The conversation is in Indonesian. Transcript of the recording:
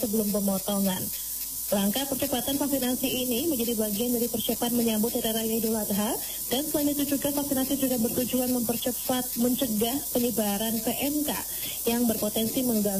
sebelum pemotongan. Langkah percepatan vaksinasi ini menjadi bagian dari persiapan menyambut Hari Raya Idul Adha, dan selain itu juga vaksinasi juga bertujuan mencegah penyebaran PMK yang berpotensi mengganggu